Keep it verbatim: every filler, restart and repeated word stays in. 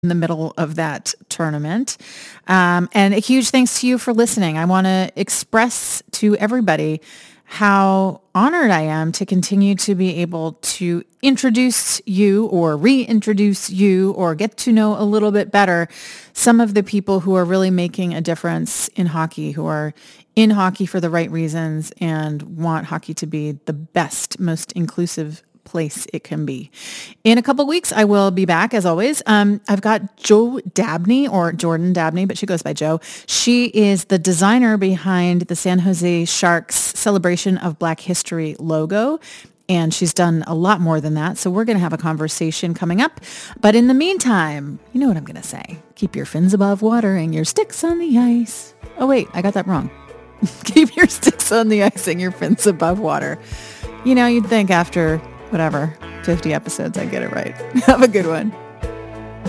in the middle of that tournament. Um, and a huge thanks to you for listening. I want to express to everybody how honored I am to continue to be able to introduce you or reintroduce you or get to know a little bit better some of the people who are really making a difference in hockey, who are in hockey for the right reasons and want hockey to be the best, most inclusive place it can be. In a couple of weeks, I will be back as always. Um, I've got Jo Dabney, or Jordan Dabney, but she goes by Jo. She is the designer behind the San Jose Sharks Celebration of Black History logo. And she's done a lot more than that. So we're going to have a conversation coming up. But in the meantime, you know what I'm going to say. Keep your fins above water and your sticks on the ice. Oh, wait, I got that wrong. Keep your sticks on the ice and your fins above water. You know, you'd think after whatever, fifty episodes, I get it right. Have a good one.